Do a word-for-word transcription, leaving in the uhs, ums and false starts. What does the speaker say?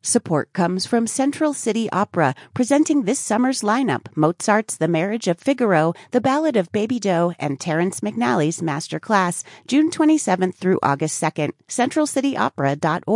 Support comes from Central City Opera, presenting this summer's lineup: Mozart's The Marriage of Figaro, The Ballad of Baby Doe, and Terrence McNally's Master Class, June twenty-seventh through August second. central city opera dot org.